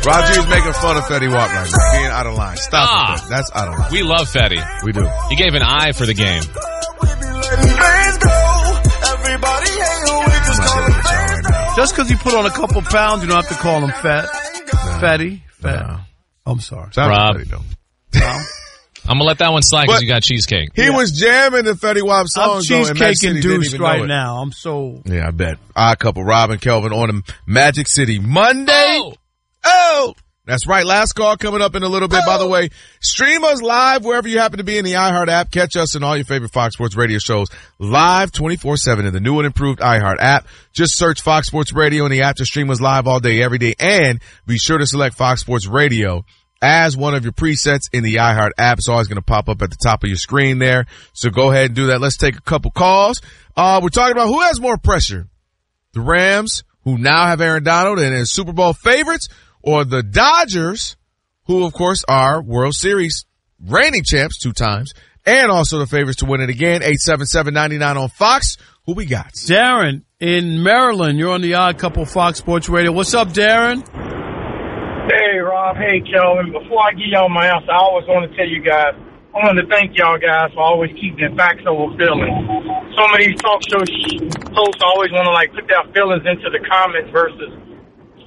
Roger is making fun of Fetty Wap right now. Being out of line. Stop it. That's out of line. We love Fetty. We do. He gave an eye for the game. Just because he put on a couple pounds, you don't have to call him fat. Fatty. Fat. No. I'm sorry. Rob. Fetty, though. No. I'm gonna let that one slide because you got cheesecake. He was jamming the Fetty Wap I'm songs. cheesecake induced right now. I'm so. Yeah, I bet. Odd couple, Rob and Kelvin on the Magic City Monday. Oh! That's right. Last call coming up in a little bit. By the way, stream us live wherever you happen to be in the iHeart app. Catch us in all your favorite Fox Sports Radio shows live 24/7 in the new and improved iHeart app. Just search Fox Sports Radio in the app to stream us live all day, every day. And be sure to select Fox Sports Radio as one of your presets in the iHeart app. It's always going to pop up at the top of your screen there. So go ahead and do that. Let's take a couple calls. We're talking about who has more pressure. The Rams, who now have Aaron Donald and is Super Bowl favorites, or the Dodgers, who of course are World Series reigning champs 2 times, and also the favorites to win it again. 877-99 on Fox. Who we got? Darren in Maryland. You're on the Odd Couple Fox Sports Radio. What's up, Darren? Hey, Rob. Hey, Kelvin. Before I give y'all my answer, I always want to tell you guys, I want to thank y'all guys for always keeping facts over feelings. Some of these talk show hosts always want to, put their feelings into the comments versus